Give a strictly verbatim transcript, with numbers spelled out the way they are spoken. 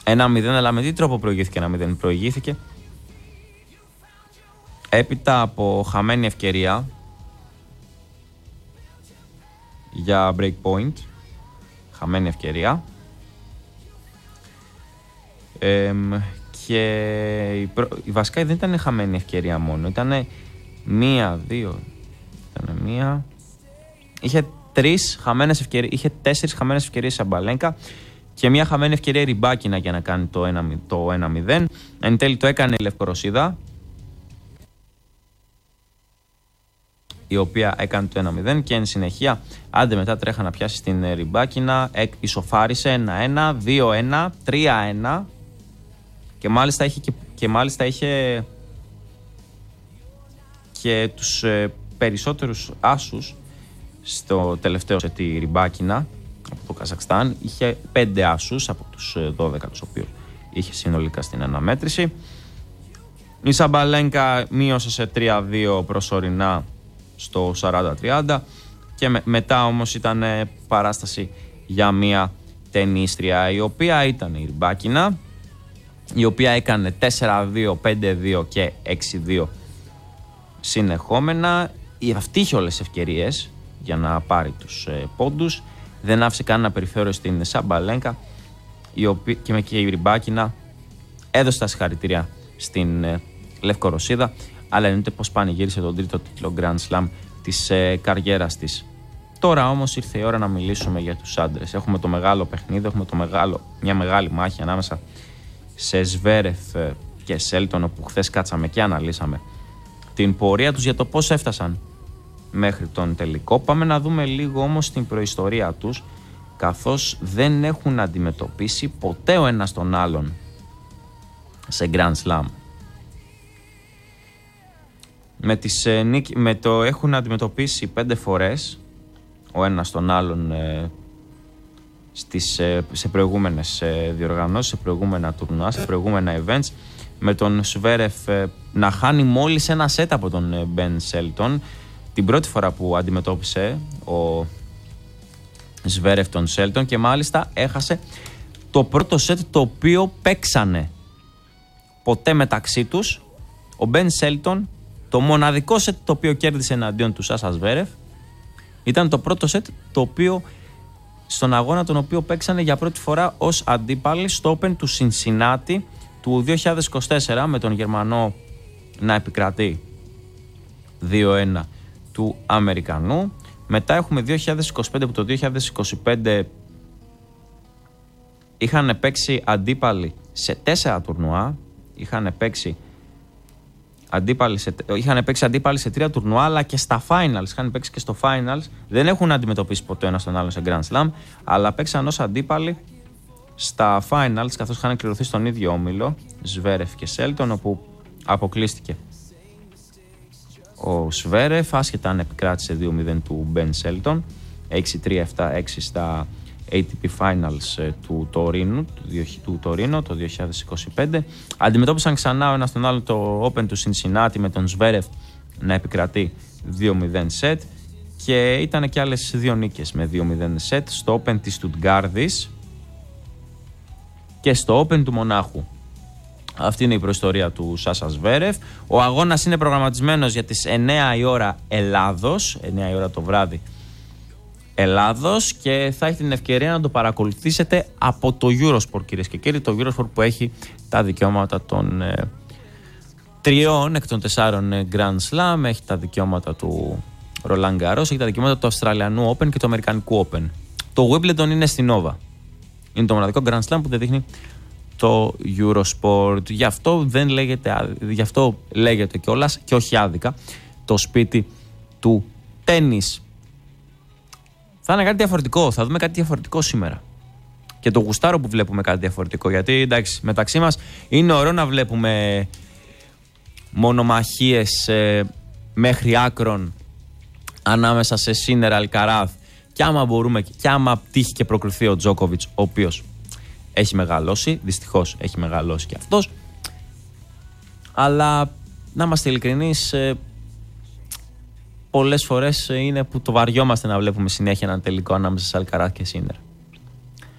ένα μηδέν, αλλά με τι τρόπο προηγήθηκε ένα μηδέν? Προηγήθηκε έπειτα από χαμένη ευκαιρία για break point. Χαμένη ευκαιρία. Ε, και η, προ... η βασικά δεν ήταν χαμένη ευκαιρία μόνο. Ήταν μία, δύο, ήταν μία... Είχε τρεις χαμένες ευκαιρίες, είχε τέσσερις χαμένες ευκαιρίες σε Σαμπαλένκα και μία χαμένη ευκαιρία Ριμπάκινα για να κάνει το ένα, το ένα μηδέν. Εν τέλει το έκανε η Λευκορωσίδα, η οποία έκανε το ένα μηδέν και εν συνεχεία άντε μετά τρέχα να πιάσει την Ριμπάκινα, ισοφάρισε ένα ένα, δύο ένα, τρία ένα και μάλιστα είχε και, και, μάλιστα είχε και τους ε, περισσότερους άσους στο τελευταίο σε τη Ριμπάκινα από το Καζακστάν. Είχε πέντε άσους από τους δώδεκα τους οποίους είχε συνολικά στην αναμέτρηση. Η Σαμπαλένκα μείωσε σε τρία δύο προσωρινά στο σαράντα τριάντα και με, μετά όμως ήταν παράσταση για μια ταινίστρια, η οποία ήταν η Ριμπάκινα, η οποία έκανε τέσσερα δύο, πέντε δύο και έξι δύο συνεχόμενα. Αυτή είχε όλες τις ευκαιρίες για να πάρει τους ε, πόντους, δεν άφησε κανένα περιθώριο στην Σαμπαλένκα, η οποία, και με και η Ριμπάκινα έδωσε τα συγχαρητήρια στην ε, Λευκορωσίδα, αλλά εννοείται πως πανηγύρισε τον τρίτο τίτλο Grand Slam της ε, καριέρας της. Τώρα όμως ήρθε η ώρα να μιλήσουμε για τους άντρες. Έχουμε το μεγάλο παιχνίδι, έχουμε το μεγάλο, μια μεγάλη μάχη ανάμεσα σε Σβέρεφ και Σέλτον, όπου χθες κάτσαμε και αναλύσαμε την πορεία τους για το πώς έφτασαν μέχρι τον τελικό. Πάμε να δούμε λίγο όμως την προϊστορία τους, καθώς δεν έχουν αντιμετωπίσει ποτέ ο ένας τον άλλον σε Grand Slam. Με, τις, με το έχουν αντιμετωπίσει πέντε φορές ο ένας τον άλλον ε, στις, ε, σε προηγούμενες ε, διοργανώσεις, σε προηγούμενα τουρνουά, σε προηγούμενα events, με τον Σβέρεφ ε, να χάνει μόλις ένα σετ από τον Μπεν Σέλτον την πρώτη φορά που αντιμετώπισε ο Σβέρεφ τον Σέλτον, και μάλιστα έχασε το πρώτο σετ το οποίο παίξανε ποτέ μεταξύ τους. Ο Μπεν Σέλτον, το μοναδικό σετ το οποίο κέρδισε εναντίον του Σάσα Σβέρεφ, ήταν το πρώτο σετ το οποίο στον αγώνα τον οποίο παίξανε για πρώτη φορά ως αντίπαλοι στο Open του Σινσινάτι του δύο χιλιάδες είκοσι τέσσερα, με τον Γερμανό να επικρατεί δύο ένα του Αμερικανού. Μετά έχουμε δύο χιλιάδες είκοσι πέντε, που το δύο χιλιάδες είκοσι πέντε είχαν παίξει αντίπαλοι σε τέσσερα τουρνουά, είχαν παίξει αντίπαλοι σε, είχαν παίξει αντίπαλοι σε τρία τουρνουά, αλλά και στα finals, είχαν παίξει και στο finals. Δεν έχουν αντιμετωπίσει ποτέ ένα τον άλλον σε Grand Slam, αλλά παίξαν ως αντίπαλοι στα finals, καθώς είχαν κληρωθεί στον ίδιο όμιλο, Σβέρεφ και Σέλτον, όπου αποκλείστηκε ο Σβέρεφ, άσχετα αν επικράτησε δύο μηδέν του Μπεν Σέλτον, έξι τρία επτά έξι στα έι τι πι Finals του Τωρίνου, του Τωρίνο το δύο χιλιάδες είκοσι πέντε. Αντιμετώπισαν ξανά ο ένας τον άλλο το Open του Cincinnati, με τον Σβέρεφ να επικρατεί δύο μηδέν σετ, και ήταν και άλλες δύο νίκες με δύο μηδέν σετ στο Open της Στουτγκάρδης και στο Open του Μονάχου. Αυτή είναι η προϊστορία του Σάσα Σβέρεφ. Ο αγώνας είναι προγραμματισμένος για τις εννιά η ώρα Ελλάδος, εννιά η ώρα το βράδυ Ελλάδος, και θα έχετε την ευκαιρία να το παρακολουθήσετε από το Eurosport, κυρίες και κύριοι. Το Eurosport που έχει τα δικαιώματα των ε, τριών εκ των τεσσάρων ε, Grand Slam, έχει τα δικαιώματα του Roland Garros, έχει τα δικαιώματα του Αυστραλιανού Open και του Αμερικανικού Open. Το Wimbledon είναι στην Nova. Είναι το μοναδικό Grand Slam που δεν δείχνει το Eurosport. Γι' αυτό, δεν λέγεται, γι' αυτό λέγεται κιόλας, και όχι άδικα, το σπίτι του τένις. Θα είναι κάτι διαφορετικό, θα δούμε κάτι διαφορετικό σήμερα. Και το γουστάρω που βλέπουμε κάτι διαφορετικό, γιατί εντάξει, μεταξύ μας είναι ωραίο να βλέπουμε μονομαχίες ε, μέχρι άκρων ανάμεσα σε Σίνερ, Αλκαράθ, και άμα μπορούμε, και άμα τύχει και προκριθεί ο Τζόκοβιτς, ο οποίος έχει μεγαλώσει, δυστυχώς έχει μεγαλώσει και αυτός, αλλά να είμαστε ειλικρινείς, ε, πολλές φορές είναι που το βαριόμαστε να βλέπουμε συνέχεια έναν τελικό ανάμεσα σε Αλκαράθ και Σίνερ.